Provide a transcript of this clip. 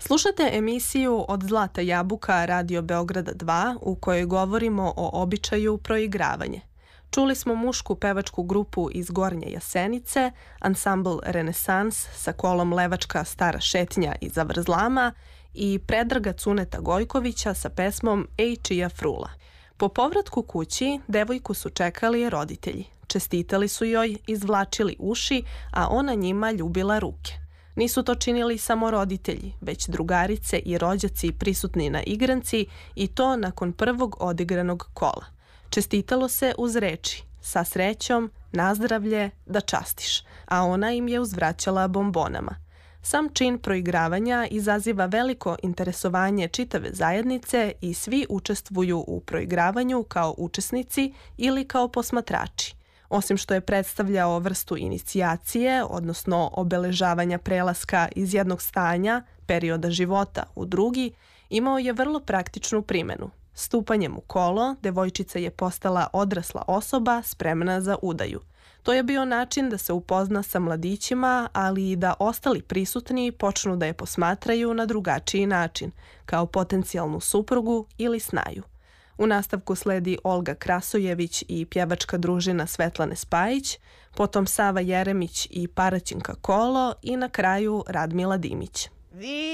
Slušate emisiju Od zlata jabuka Radio Beograda 2 u kojoj govorimo o običaju proigravanje. Čuli smo mušku pevačku grupu iz Gornje Jasenice, ansambl Renesans sa kolom Levačka stara šetnja iz Zavrzlama i Predraga Cuneta Gojkovića sa pesmom Ej čija frula. Po povratku kući devojku su čekali roditelji. Čestitali su joj, izvlačili uši, a ona njima ljubila ruke. Nisu to činili samo roditelji, već drugarice i rođaci prisutni na igranci i to nakon prvog odigranog kola. Čestitalo se uz reči, sa srećom, nazdravlje, da častiš, a ona im je uzvraćala bombonama. Sam čin proigravanja izaziva veliko interesovanje čitave zajednice i svi učestvuju u proigravanju kao učesnici ili kao posmatrači. Osim što je predstavljao vrstu inicijacije, odnosno obeležavanja prelaska iz jednog stanja, perioda života, u drugi, imao je vrlo praktičnu primenu. Stupanjem u kolo, devojčica je postala odrasla osoba spremna za udaju. To je bio način da se upozna sa mladićima, ali i da ostali prisutni počnu da je posmatraju na drugačiji način, kao potencijalnu suprugu ili snaju. U nastavku sledi Olga Krasojević i pjevačka družina Svetlane Spajić, potom Sava Jeremić i Paraćinka Kolo i na kraju Radmila Dimić.